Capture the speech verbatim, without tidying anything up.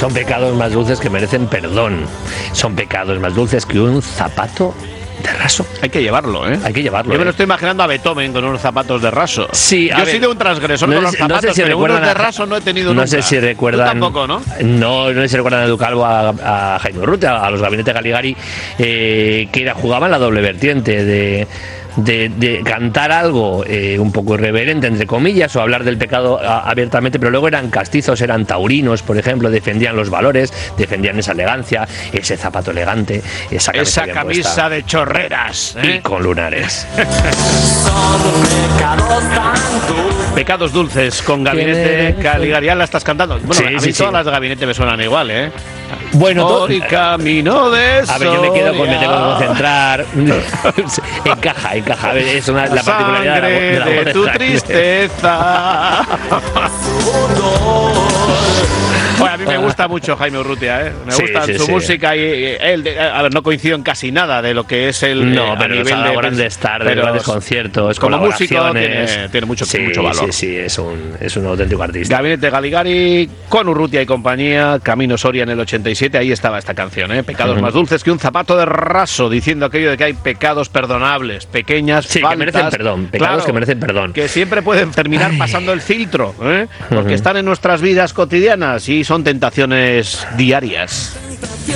Son pecados más dulces que merecen perdón. Son pecados más dulces que un zapato de raso. Hay que llevarlo, ¿eh? Hay que llevarlo. Yo me lo ¿eh? estoy imaginando a Beethoven con unos zapatos de raso. Sí, yo he sido un transgresor no con los zapatos, no sé si pero unos de raso no he tenido no nunca. Sé si recuerdan, Tú tampoco, ¿no? No, no sé si recuerdan a Ducalvo, a, a Jaime Urrutia, a los gabinetes Caligari, eh, que era, jugaban la doble vertiente de... De, de cantar algo eh, un poco irreverente, entre comillas, o hablar del pecado a, abiertamente, pero luego eran castizos, eran taurinos, por ejemplo, defendían los valores, defendían esa elegancia, ese zapato elegante, esa camisa, esa camisa de chorreras, ¿eh? Y con lunares. Pecados dulces con Gabinete Caligari. ¿La estás cantando? Bueno, sí, a mí sí, todas sí. las de Gabinete me suenan igual, ¿eh? Bueno, Por y camino de a ver, yo me quedo con, me tengo que concentrar. encaja, encaja. A ver, es una, la particularidad de la, de la voz de tu tristeza. Bueno, a mí me gusta mucho Jaime Urrutia, ¿eh? Me sí, gusta sí, su sí. música y, y él, de, a ver, no coincido en casi nada de lo que es el no, eh, pero a nivel los de grandes tardes, grandes conciertos, como músico colaboraciones. Tiene, tiene mucho, sí, mucho valor. Sí, sí, es un, es un auténtico artista. Gabinete Caligari con Urrutia y compañía, Camino Soria en el ochenta y siete, ahí estaba esta canción, ¿eh? Pecados uh-huh. más dulces que un zapato de raso, diciendo aquello de que hay pecados perdonables, pequeñas sí, faltas. que merecen perdón, pecados claro, que merecen perdón. Que siempre pueden terminar Ay. pasando el filtro, ¿eh? Porque uh-huh. están en nuestras vidas cotidianas y son tentaciones diarias.